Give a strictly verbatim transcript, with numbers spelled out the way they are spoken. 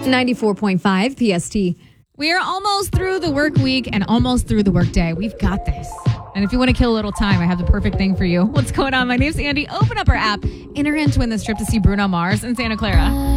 ninety-four point five P S T. We are almost through the work week and almost through the work day. We've got this. And if you want to kill a little time, I have the perfect thing for you. What's going on? My name's Andy. Open up our app. Enter in to win this trip to see Bruno Mars in Santa Clara.